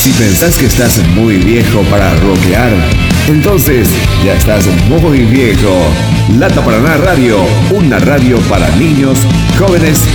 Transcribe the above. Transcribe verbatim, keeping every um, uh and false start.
Si pensás que estás muy viejo para rockear, entonces ya estás muy viejo. Lata Paraná Radio, una radio para niños, jóvenes